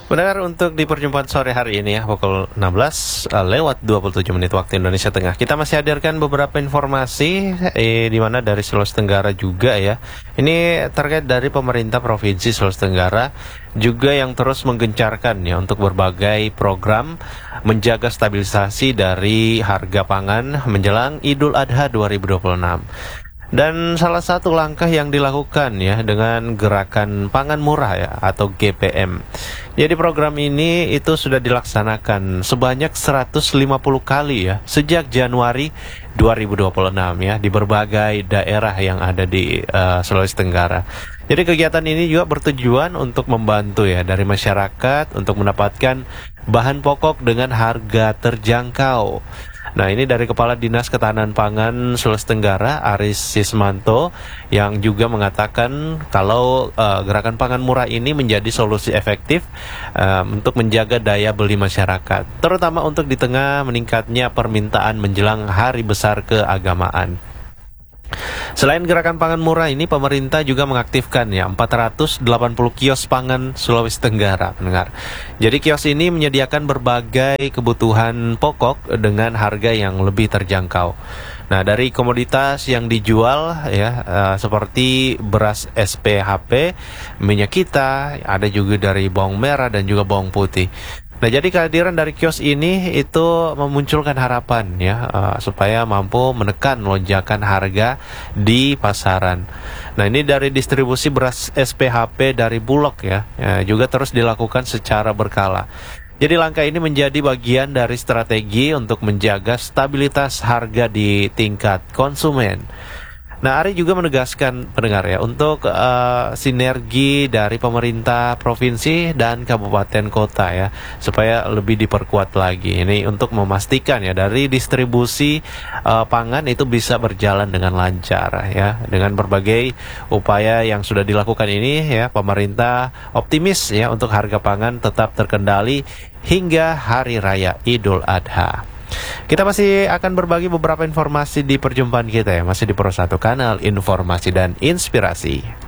Benar, untuk di perjumpaan sore hari ini ya pukul 16 lewat 27 menit waktu Indonesia Tengah, kita masih hadirkan beberapa informasi di mana dari Sulawesi Tenggara juga ya. Ini terkait dari pemerintah Provinsi Sulawesi Tenggara juga yang terus menggencarkan ya untuk berbagai program menjaga stabilisasi dari harga pangan menjelang Idul Adha 2026. Dan salah satu langkah yang dilakukan ya dengan gerakan pangan murah ya atau GPM. Jadi program ini itu sudah dilaksanakan sebanyak 150 kali ya sejak Januari 2026 ya di berbagai daerah yang ada di Sulawesi Tenggara. Jadi kegiatan ini juga bertujuan untuk membantu ya dari masyarakat untuk mendapatkan bahan pokok dengan harga terjangkau. Nah, ini dari Kepala Dinas Ketahanan Pangan Sulawesi Tenggara, Aris Sismanto, yang juga mengatakan kalau gerakan pangan murah ini menjadi solusi efektif untuk menjaga daya beli masyarakat, terutama untuk di tengah meningkatnya permintaan menjelang hari besar keagamaan. Selain gerakan pangan murah ini, pemerintah juga mengaktifkan ya 480 kios pangan Sulawesi Tenggara, pendengar. Jadi kios ini menyediakan berbagai kebutuhan pokok dengan harga yang lebih terjangkau. Nah, dari komoditas yang dijual ya seperti beras SPHP, minyak kita, ada juga dari bawang merah dan juga bawang putih. Nah, jadi kehadiran dari kios ini itu memunculkan harapan ya supaya mampu menekan lonjakan harga di pasaran. Nah, ini dari distribusi beras SPHP dari Bulog ya juga terus dilakukan secara berkala. Jadi langkah ini menjadi bagian dari strategi untuk menjaga stabilitas harga di tingkat konsumen. Nah, Ari juga menegaskan pendengar ya untuk sinergi dari pemerintah provinsi dan kabupaten kota ya supaya lebih diperkuat lagi. Ini untuk memastikan ya dari distribusi pangan itu bisa berjalan dengan lancar ya. Dengan berbagai upaya yang sudah dilakukan ini ya, pemerintah optimis ya untuk harga pangan tetap terkendali hingga hari raya Idul Adha. Kita masih akan berbagi beberapa informasi di perjumpaan kita ya, masih di Pro 1 Kanal Informasi dan Inspirasi.